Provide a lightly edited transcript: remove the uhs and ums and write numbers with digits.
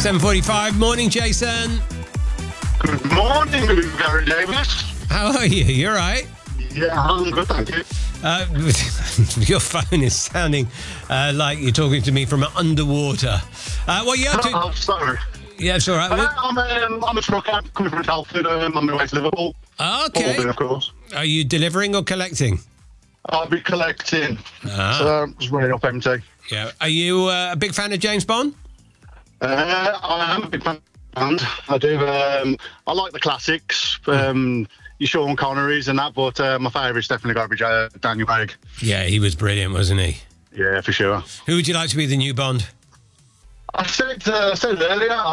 7:45. Morning, Jason. Good morning, Gary Davis. How are you? You all right? Yeah, I'm good, thank you. Your phone is sounding like you're talking to me from underwater. What are you up to? Oh, sorry. Yeah, it's all right. I'm a trucker coming from Telford. I'm on my way to Liverpool. Okay. Holding, of course. Are you delivering or collecting? I'll be collecting. So I'm just running up empty. Yeah. Are you a big fan of James Bond? I am a big fan. I do. I like the classics. Your Sean Connerys and that, but my favourite's definitely got to be Daniel Craig. Yeah, he was brilliant, wasn't he? Yeah, for sure. Who would you like to be the new Bond? I said earlier,